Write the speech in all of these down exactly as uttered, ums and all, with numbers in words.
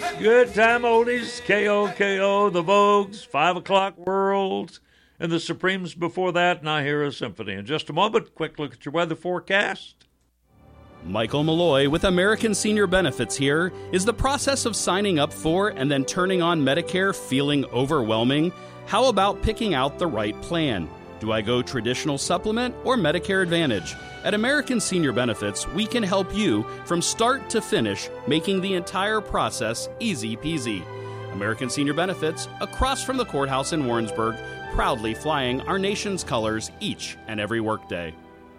Good time oldies, K O K O, the Vogues, five o'clock World, and the Supremes before that, and I Hear a Symphony. In just a moment, quick look at your weather forecast. Michael Malloy with American Senior Benefits here. Is the process of signing up for and then turning on Medicare feeling overwhelming? How about picking out the right plan? Do I go traditional supplement or Medicare Advantage? At American Senior Benefits, we can help you from start to finish, making the entire process easy peasy. American Senior Benefits, across from the courthouse in Warrensburg, proudly flying our nation's colors each and every workday.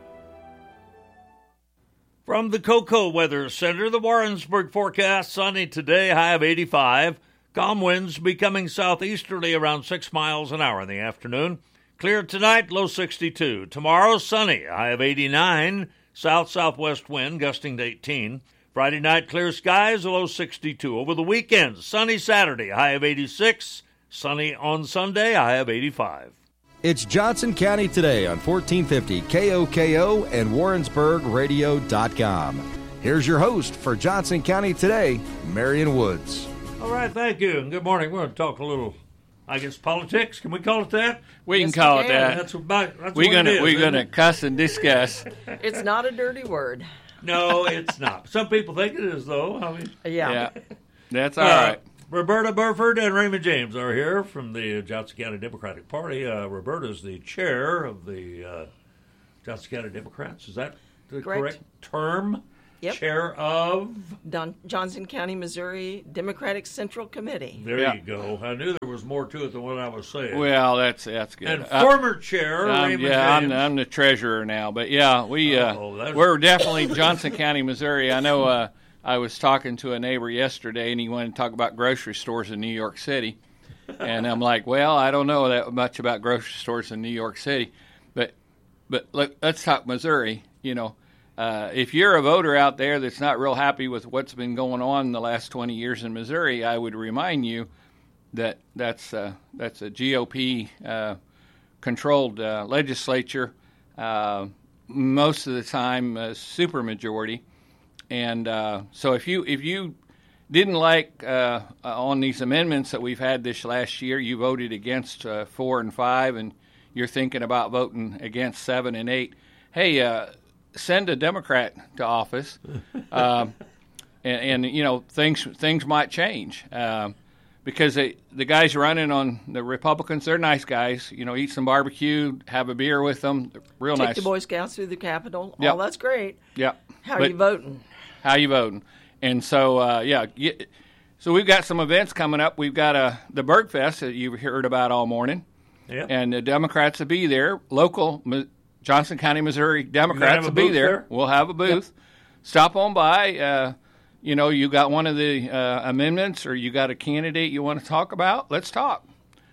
From the Cocoa Weather Center, the Warrensburg forecast, sunny today, high of eighty-five. Calm winds becoming southeasterly around six miles an hour in the afternoon. Clear tonight, low sixty-two. Tomorrow, sunny, high of eighty-nine. South-southwest wind gusting to eighteen. Friday night, clear skies, low sixty-two. Over the weekend, sunny Saturday, high of eighty-six. Sunny on Sunday, high of eighty-five. It's Johnson County Today on fourteen fifty K O K O and Warrensburg Radio dot com. Here's your host for Johnson County Today, Marion Woods. All right, thank you, and good morning. We're going to talk a little, I guess, politics. Can we call it that? We Yes, can call we it can. that. That's about. That's We're what gonna it is, we're isn't gonna it? cuss and discuss. It's not a dirty word. No, it's not. Some people think it is, though. I mean, Yeah. Yeah, that's all uh, right. Roberta Burford and Raymond James are here from the Johnson County Democratic Party. Uh, Roberta is the chair of the uh, Johnson County Democrats. Is that the Correct. correct term? Yep. Chair of. Don- Johnson County, Missouri Democratic Central Committee. There Yeah. you go. I knew there was more to it than what I was saying. Well, that's that's good. and Uh, former chair um, Raymond yeah, I'm, James. I'm the treasurer now, but yeah, we uh, Oh, that's- we're definitely Johnson County, Missouri. I know. Uh, I was talking to a neighbor yesterday, and he wanted to talk about grocery stores in New York City, and I'm like, well, I don't know that much about grocery stores in New York City, but but look, let's talk Missouri. You know, uh, if you're a voter out there that's not real happy with what's been going on in the last twenty years in Missouri, I would remind you that that's uh, that's a G O P uh, controlled uh, legislature, uh, most of the time a supermajority. And uh, so if you if you didn't like uh, on these amendments that we've had this last year, you voted against uh, four and five, and you're thinking about voting against seven and eight, hey, uh, send a Democrat to office, um, and, and you know things things might change um, because they, the guys running on the Republicans, they're nice guys. You know, eat some barbecue, have a beer with them, real Take nice. the Boy Scouts through the Capitol. Yep. Oh, that's great. Yeah. How are But- you voting? How you voting? And so, uh, yeah, get, so we've got some events coming up. We've got uh, the Bergfest that you've heard about all morning, Yeah. and the Democrats will be there. Local Mi- Johnson County, Missouri have Democrats a will be booth there. there? We'll have a booth. Stop on by. Uh, you know, you got one of the uh, amendments, or you got a candidate you want to talk about. Let's talk.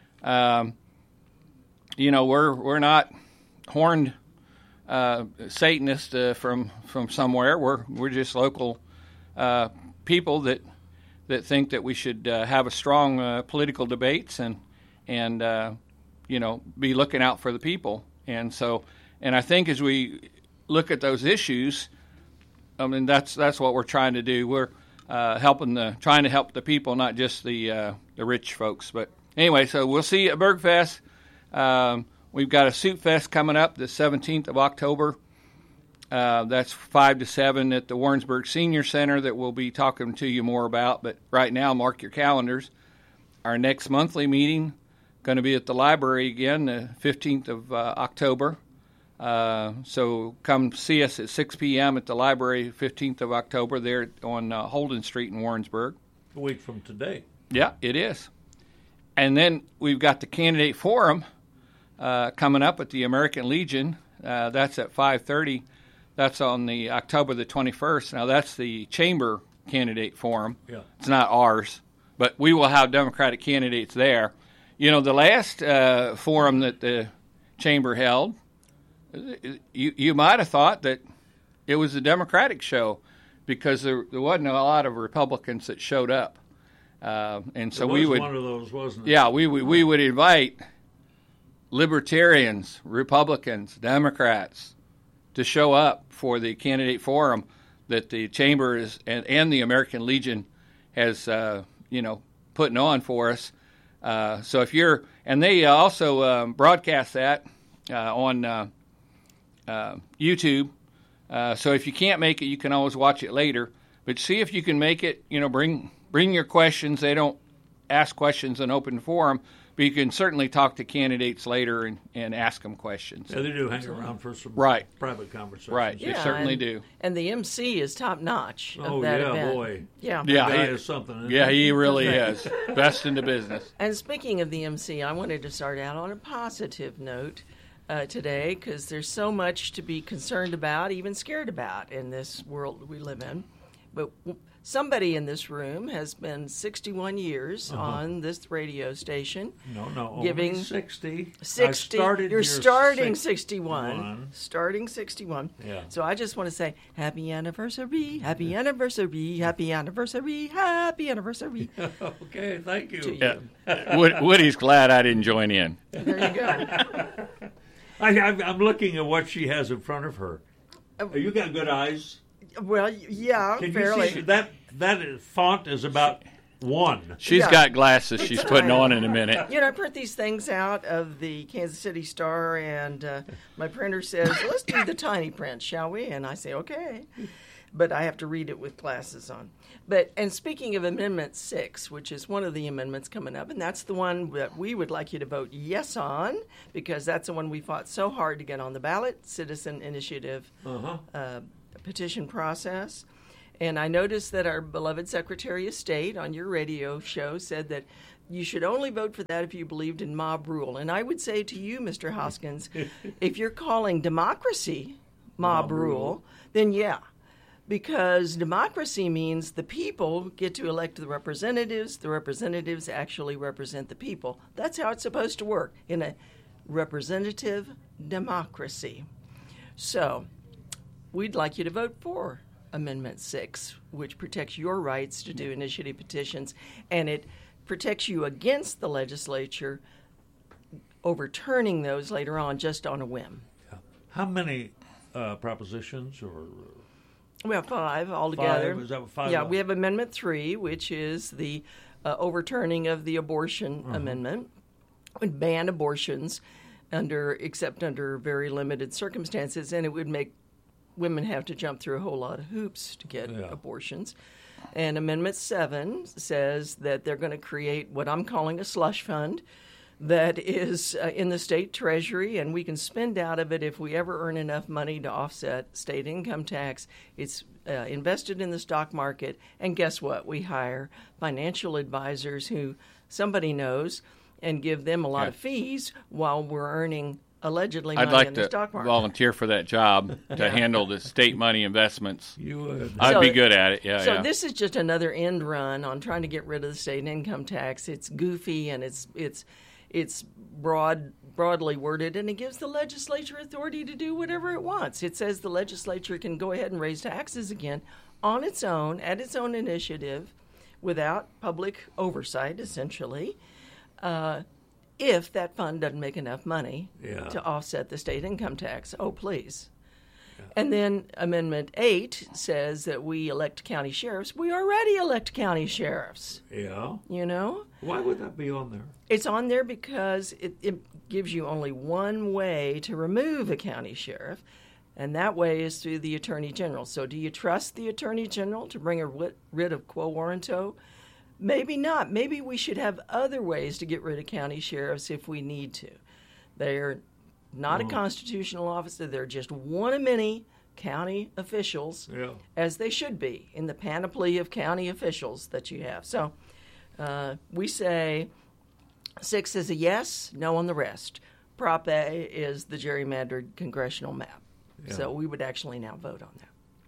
Um, you know, we're we're not horned uh, Satanists uh, from from somewhere. We're we're just local uh, people that that think that we should uh, have a strong uh, political debates and and uh, you know be looking out for the people. And so, and I think as we look at those issues, I mean that's that's what we're trying to do. We're uh, helping the trying to help the people, not just the uh, the rich folks. But anyway, so we'll see you at Bergfest. Um, We've got a Suit Fest coming up the seventeenth of October. Uh, that's five to seven at the Warrensburg Senior Center that we'll be talking to you more about. But right now, mark your calendars. Our next monthly meeting going to be at the library again, the fifteenth of uh, October. Uh, so come see us at six p.m. at the library, fifteenth of October, there on uh, Holden Street in Warrensburg. A week from today. Yeah, it is. And then we've got the candidate forum Uh, coming up at the American Legion. Uh, that's at five thirty. That's on the October the twenty-first. Now, that's the chamber candidate forum. Yeah. It's not ours, but we will have Democratic candidates there. You know, the last uh, forum that the chamber held, you, you might have thought that it was a Democratic show because there, there wasn't a lot of Republicans that showed up. Uh, and so It we was would, one of those, wasn't it? yeah, we, we, we would invite Libertarians, Republicans, Democrats to show up for the candidate forum that the chamber is and, and the American Legion has uh, you know, putting on for us. Uh, so if you're, and they also um, broadcast that uh, on uh, uh, YouTube. Uh, so if you can't make it, you can always watch it later. But see if you can make it. You know, bring bring your questions. They don't ask questions in open forum, but you can certainly talk to candidates later and, and ask them questions. Yeah, they do hang around for some right. private conversations. Right, Yeah, they certainly and, do. And the M C is top notch of Oh, that yeah, event. boy. Yeah, Yeah, That guy he- is something. isn't Yeah, he? he really is. Best in the business. And speaking of the M C, I wanted to start out on a positive note uh, today because there's so much to be concerned about, even scared about in this world we live in. But w- somebody in this room has been sixty-one years Uh-huh. on this radio station. No, no, Giving only sixty. I sixty. started You're here starting sixty-one. sixty-one. Starting sixty-one. Yeah. So I just want to say happy anniversary, happy anniversary, happy anniversary, happy anniversary. Okay, thank you. To you. Yeah. Wood, Woody's glad I didn't join in. There you go. I, I'm, I'm looking at what she has in front of her. Uh, You got good eyes. Well, yeah, Can fairly. you see that? That is, font is about one. She's Yeah. got glasses she's putting on in a minute. You know, I print these things out of the Kansas City Star, and uh, my printer says, let's do the tiny print, shall we? And I say, okay. But I have to read it with glasses on. But and speaking of Amendment six, which is one of the amendments coming up, and that's the one that we would like you to vote yes on, because that's the one we fought so hard to get on the ballot, citizen initiative Uh-huh. uh, petition process. And I noticed that our beloved Secretary of State on your radio show said that you should only vote for that if you believed in mob rule. And I would say to you, Mister Hoskins, if you're calling democracy mob, Mob rule, rule. then yeah. Because democracy means the people get to elect the representatives. The representatives actually represent the people. That's how it's supposed to work in a representative democracy. So, we'd like you to vote for Amendment six, which protects your rights to do initiative petitions, and it protects you against the legislature overturning those later on just on a whim. How many uh, propositions or We have five altogether. Five? Is that what five Yeah, are? we have Amendment three, which is the uh, overturning of the abortion Uh-huh. amendment, would ban abortions under except under very limited circumstances, and it would make women have to jump through a whole lot of hoops to get Yeah. abortions. And Amendment seven says that they're going to create what I'm calling a slush fund that is uh, in the state treasury, and we can spend out of it if we ever earn enough money to offset state income tax. It's uh, invested in the stock market, and guess what? We hire financial advisors who somebody knows and give them a lot Yeah. of fees while we're earning allegedly money I'd like in the to stock market. volunteer for that job to handle the state money investments. you would? I'd So- be good at it. Yeah, So yeah. this is just another end run on trying to get rid of the state income tax. It's goofy and it's it's it's broad broadly worded, and it gives the legislature authority to do whatever it wants. It says the legislature can go ahead and raise taxes again on its own, at its own initiative, without public oversight, essentially, uh, if that fund doesn't make enough money Yeah. to offset the state income tax. Oh, please. And then Amendment eight says that we elect county sheriffs. We already elect county sheriffs, Yeah. you know? Why would that be on there? It's on there because it, it gives you only one way to remove a county sheriff, and that way is through the Attorney General. So do you trust the Attorney General to bring a writ, writ of quo warranto? Maybe not. Maybe we should have other ways to get rid of county sheriffs if we need to. They're not a constitutional officer. They're just one of many county officials, Yeah. as they should be in the panoply of county officials that you have. So uh, we say six is a yes, no on the rest. Prop A is the gerrymandered congressional map. Yeah. So we would actually now vote on that.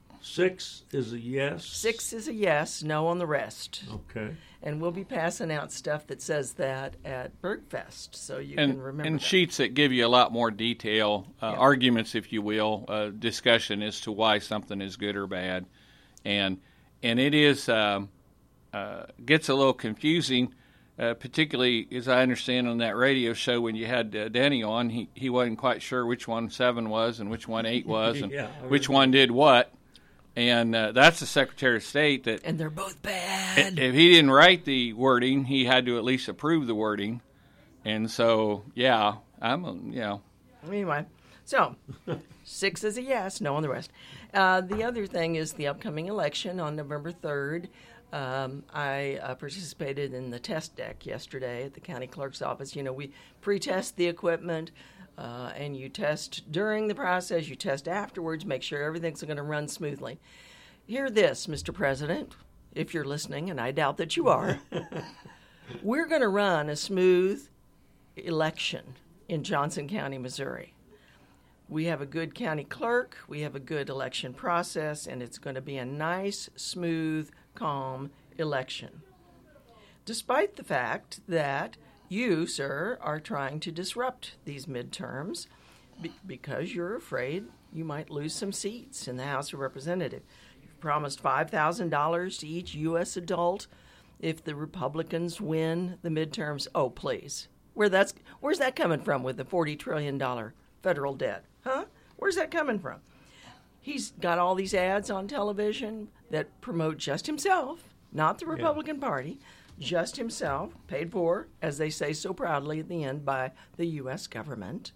Six is a yes. Six is a yes, no on the rest. Okay. And we'll be passing out stuff that says that at Bergfest, so you and, can remember and that. sheets that give you a lot more detail, uh, Yeah. arguments, if you will, uh, discussion as to why something is good or bad, and and it is um, uh, gets a little confusing, uh, particularly as I understand on that radio show when you had uh, Denny on, he he wasn't quite sure which one seven was and which one eight was, and Yeah, I which remember. one did what. And uh, that's the Secretary of State that, And they're both bad. if he didn't write the wording, he had to at least approve the wording. And so, yeah, I'm, a, you know. Anyway, so six is a yes, no on the rest. Uh, the other thing is the upcoming election on November third. Um, I uh, participated in the test deck yesterday at the county clerk's office. You know, we pre-test the equipment, uh, and you test during the process, you test afterwards, make sure everything's going to run smoothly. Hear this, Mister President, if you're listening, and I doubt that you are. We're going to run a smooth election in Johnson County, Missouri. We have a good county clerk, we have a good election process, and it's going to be a nice, smooth, calm election. Despite the fact that you, sir, are trying to disrupt these midterms be- because you're afraid you might lose some seats in the House of Representatives. You've promised five thousand dollars to each U S adult if the Republicans win the midterms. Oh, please. Where that's where's that coming from with the forty trillion dollars federal debt? Huh? Where's that coming from? He's got all these ads on television that promote just himself, not the Republican yeah. Party, just himself, paid for, as they say so proudly at the end, by the U S government.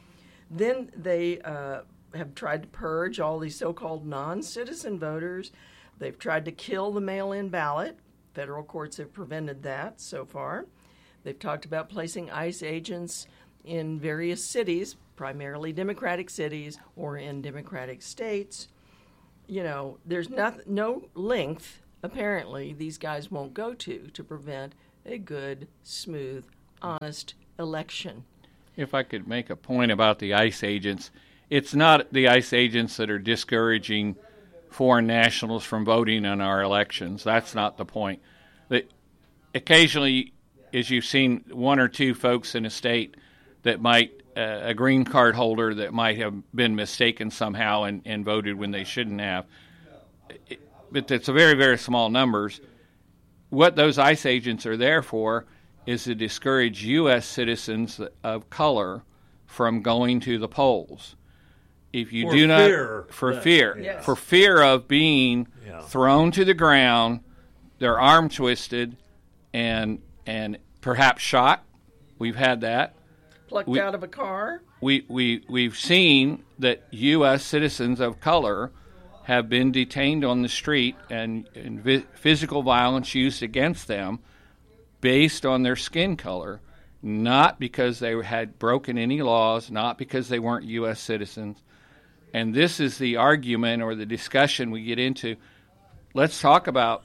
Then they uh, have tried to purge all these so-called non-citizen voters. They've tried to kill the mail-in ballot. Federal courts have prevented that so far. They've talked about placing ICE agents in various cities, primarily Democratic cities or in Democratic states. You know, there's not, no length, apparently, these guys won't go to to prevent a good, smooth, honest election. If I could make a point about the ICE agents, it's not the ICE agents that are discouraging foreign nationals from voting in our elections. That's not the point. They, occasionally, as you've seen, one or two folks in a state that might, uh, a green card holder that might have been mistaken somehow and, and voted when they shouldn't have. It, but it's a very, very small numbers. What those ICE agents are there for is to discourage U S citizens of color from going to the polls. If you for do not, fear for that, fear, yes. for fear of being yeah. thrown to the ground, their arm twisted, and and perhaps shot. We've had that. Plucked we, out of a car. We we we've seen that U S citizens of color have been detained on the street and, and vi- physical violence used against them based on their skin color, not because they had broken any laws, not because they weren't U S citizens. And this is the argument or the discussion we get into. Let's talk about,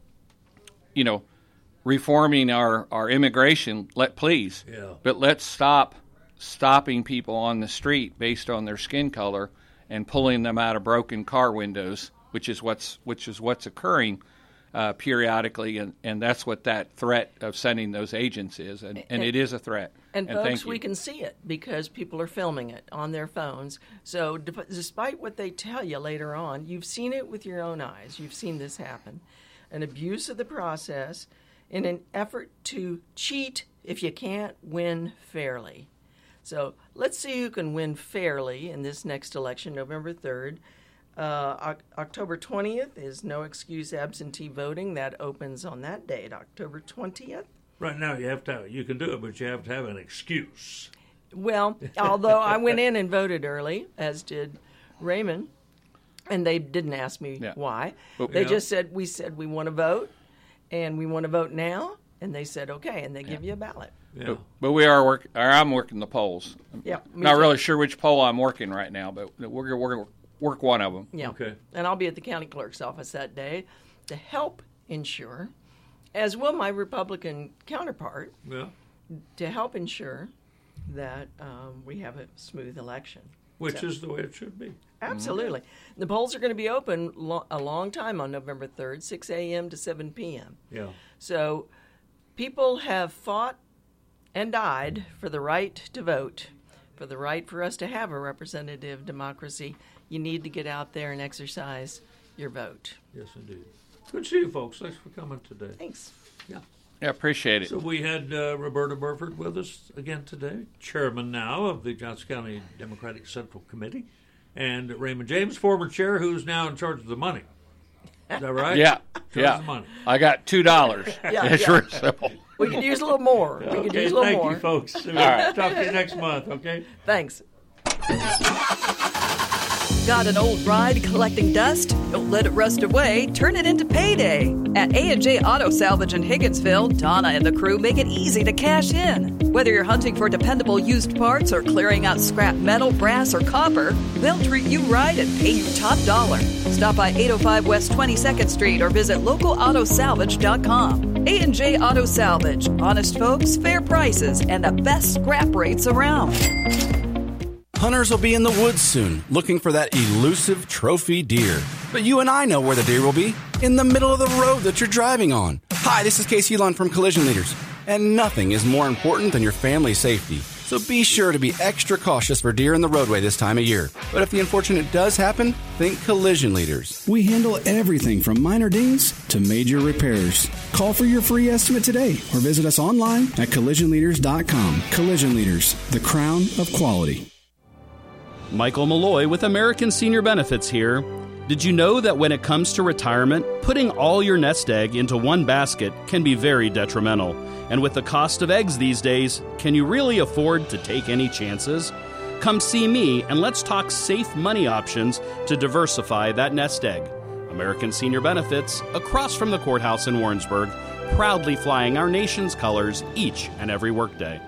you know, reforming our, our immigration, let please. Yeah. But let's stop stopping people on the street based on their skin color and pulling them out of broken car windows, which is what's which is what's occurring uh, periodically, and, and that's what that threat of sending those agents is, and, and, And- it is a threat. And, and folks, thank you. we can see it because people are filming it on their phones. So d- despite what they tell you later on, you've seen it with your own eyes. You've seen this happen. An abuse of the process in an effort to cheat if you can't win fairly. So let's see who can win fairly in this next election, November third. Uh, o- October twentieth is no excuse absentee voting. That opens on that date, October twentieth. Right now, you have to. You can do it, but you have to have an excuse. Well, although I went in and voted early, as did Raymond, and they didn't ask me Yeah. why. But- they Yeah. just said, we said we want to vote, and we want to vote now, and they said, okay, and they give you a ballot. Yeah. But, but we are working. Or I'm working the polls. Yeah, me Not too. really sure which poll I'm working right now, but we're we're going to work one of them. Yeah. Okay. And I'll be at the county clerk's office that day to help ensure, as will my Republican counterpart, Yeah. to help ensure that um, we have a smooth election. Which So- is the way it should be. Absolutely. The polls are going to be open lo- a long time on November third, six a.m. to seven p.m. Yeah. So people have fought and died for the right to vote, for the right for us to have a representative democracy. You need to get out there and exercise your vote. Yes, indeed. Good to see you, folks. Thanks for coming today. Thanks. Yeah. Yeah, appreciate it. So we had uh, Roberta Burford with us again today, chairman now of the Johnson County Democratic Central Committee. and Raymond James, former chair, who's now in charge of the money. Is that right? Yeah, Charge yeah. of the money. I got two dollars. Yeah, It's yeah. real simple. We could use a little more. We could Okay, use a little thank more. you, folks. All right. Talk to you next month, okay? Thanks. Got an old ride collecting dust? Don't let it rust away. Turn it into payday. At A and J Auto Salvage in Higginsville, Donna and the crew make it easy to cash in. Whether you're hunting for dependable used parts or clearing out scrap metal, brass, or copper, they'll treat you right and pay you top dollar. Stop by eight oh five West twenty-second Street or visit local auto salvage dot com. A and J Auto Salvage. Honest folks, fair prices, and the best scrap rates around. Hunters will be in the woods soon, looking for that elusive trophy deer. But you and I know where the deer will be, in the middle of the road that you're driving on. Hi, this is Casey Lund from Collision Leaders, and nothing is more important than your family's safety. So be sure to be extra cautious for deer in the roadway this time of year. But if the unfortunate does happen, think Collision Leaders. We handle everything from minor dings to major repairs. Call for your free estimate today or visit us online at collision leaders dot com. Collision Leaders, the crown of quality. Michael Malloy with American Senior Benefits here. Did you know that when it comes to retirement, putting all your nest egg into one basket can be very detrimental? And with the cost of eggs these days, can you really afford to take any chances? Come see me and let's talk safe money options to diversify that nest egg. American Senior Benefits, across from the courthouse in Warrensburg, proudly flying our nation's colors each and every workday.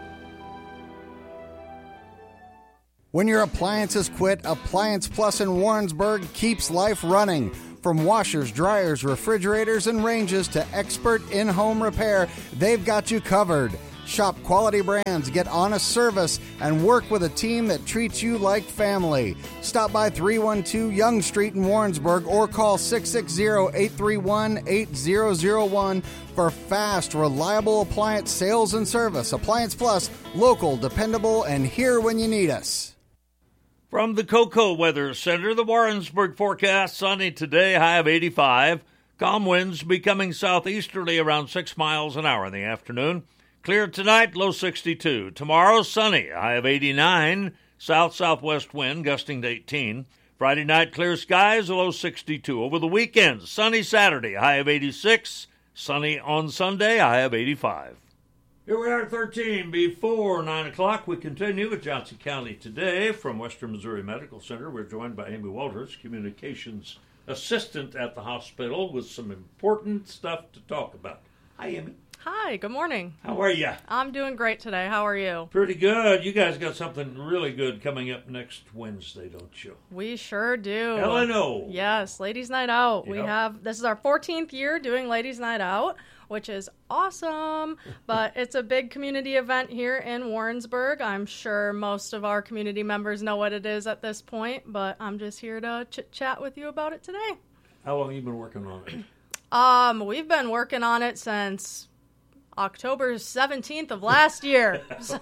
When your appliances quit, Appliance Plus in Warrensburg keeps life running. From washers, dryers, refrigerators, and ranges to expert in-home repair, they've got you covered. Shop quality brands, get honest service, and work with a team that treats you like family. Stop by three one two Young Street in Warrensburg or call six six zero, eight three one, eight zero zero one for fast, reliable appliance sales and service. Appliance Plus, local, dependable, and here when you need us. From the Cocoa Weather Center, the Warrensburg forecast: sunny today, high of eighty-five. Calm winds becoming southeasterly around six miles an hour in the afternoon. Clear tonight, low sixty-two. Tomorrow, sunny, high of eighty-nine. South-southwest wind gusting to eighteen. Friday night, clear skies, a low sixty-two. Over the weekend, sunny Saturday, high of eighty-six. Sunny on Sunday, high of eighty-five. Here we are at thirteen before nine o'clock. We continue with Johnson County Today from Western Missouri Medical Center. We're joined by Amy Walters, communications assistant at the hospital, with some important stuff to talk about. Hi, Amy. Hi, good morning. How are you? I'm doing great today. How are you? Pretty good. You guys got something really good coming up next Wednesday, don't you? We sure do. Hell, I know. Yes, Ladies Night Out. We Yep. have, this is our fourteenth year doing Ladies Night Out, which is awesome, but it's a big community event here in Warrensburg. I'm sure most of our community members know what it is at this point, but I'm just here to chit-chat with you about it today. How long have you been working on it? Um, we've been working on it since October seventeenth of last year. So,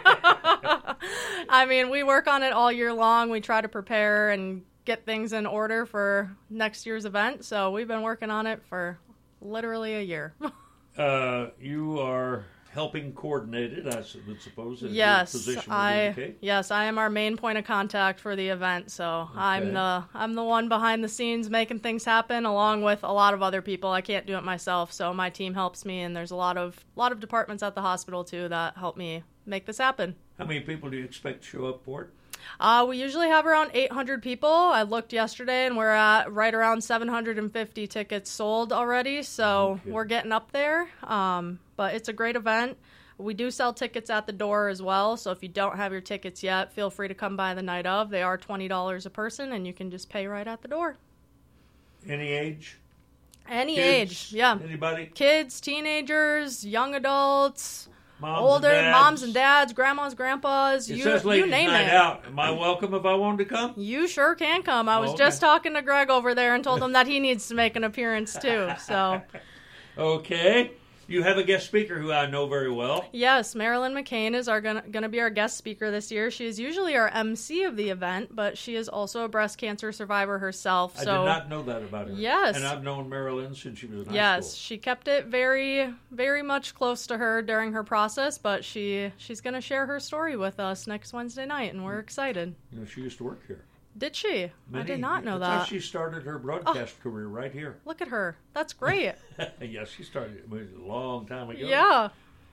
I mean, we work on it all year long. We try to prepare and get things in order for next year's event. So we've been working on it for literally a year. uh, you are helping coordinate it, I would suppose, as yes, your position would I indicate. yes, I am our main point of contact for the event. So Okay. I'm the I'm the one behind the scenes making things happen, along with a lot of other people. I can't do it myself, so my team helps me, and there's a lot of lot of departments at the hospital too that help me make this happen. How many people do you expect to show up for it? Uh, we usually have around eight hundred people. I looked yesterday, and we're at right around seven hundred fifty tickets sold already, so Okay. we're getting up there. Um, but it's a great event. We do sell tickets at the door as well, so if you don't have your tickets yet, feel free to come by the night of. They are twenty dollars a person, and you can just pay right at the door. Any age? Any Kids? age, yeah. Anybody? Kids, teenagers, young adults, Moms older, and dads? moms and dads, grandmas, grandpas, It you, says you ladies' name night it. out. Am I welcome if I wanted to come? You sure can come. I was Oh, okay. just talking to Greg over there and told him that he needs to make an appearance too. So, Okay. You have a guest speaker who I know very well. yes, Marilyn McCain is our gonna, gonna be our guest speaker this year. She is usually our M C of the event, but she is also a breast cancer survivor herself. I So, did not know that about her. Yes. And I've known Marilyn since she was in high yes, school. she kept it very, very much close to her during her process, but she she's gonna share her story with us next Wednesday night, and we're excited. You know, she used to work here. Did she? I Many- did not know that's how that. she started her broadcast career right here. Look at her. That's great. Yes, she started it was a long time ago. Yeah.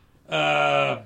Uh,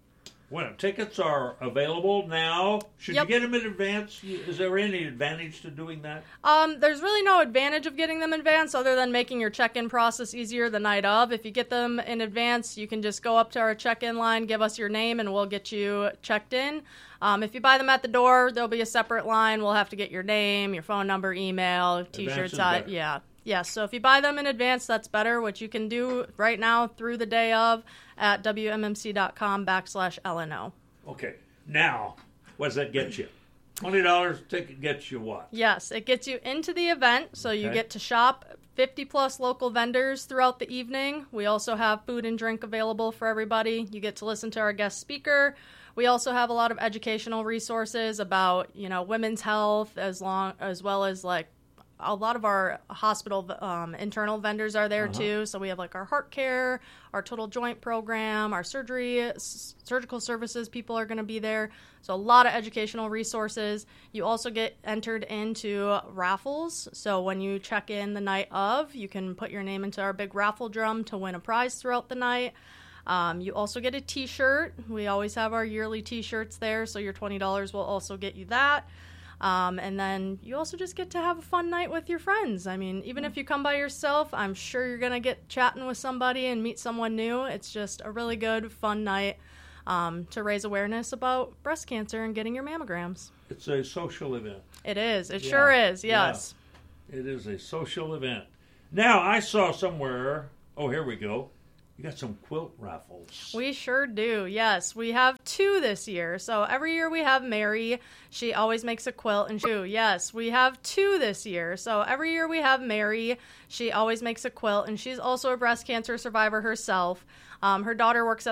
well, tickets are available now. Should Yep. you get them in advance? Is there any advantage to doing that? Um, there's really no advantage of getting them in advance other than making your check-in process easier the night of. If you get them in advance, you can just go up to our check-in line, give us your name, and we'll get you checked in. Um, if you buy them at the door, there'll be a separate line. We'll have to get your name, your phone number, email, T-shirts. is Uh, better. yeah. Yeah, so if you buy them in advance, that's better, which you can do right now through the day of at WMMC.com backslash LNO. Okay. Now, what does that get you? twenty dollars ticket gets you what? Yes, it gets you into the event, so you Okay. get to shop fifty plus local vendors throughout the evening. We also have food and drink available for everybody. You get to listen to our guest speaker. We also have a lot of educational resources about, you know, women's health as long as well as like a lot of our hospital um, internal vendors are there Uh-huh. too. So we have like our heart care, our total joint program, our surgery, s- surgical services people are going to be there. So a lot of educational resources. You also get entered into raffles. So when you check in the night of, you can put your name into our big raffle drum to win a prize throughout the night. Um, you also get a t-shirt. We always have our yearly t-shirts there. So your twenty dollars will also get you that. Um, and then you also just get to have a fun night with your friends. I mean, even if you come by yourself, I'm sure you're going to get chatting with somebody and meet someone new. It's just a really good, fun night um, to raise awareness about breast cancer and getting your mammograms. It's a social event. It is. It Yeah. sure is, yes. Yeah. It is a social event. Now, I saw somewhere, oh, here we go. You got some quilt raffles. We sure do, yes. We have two this year. So every year we have Mary. She always makes a quilt and shoe. Yes, we have two this year. So every year we have Mary. She always makes a quilt, and she's also a breast cancer survivor herself. Um, her daughter works at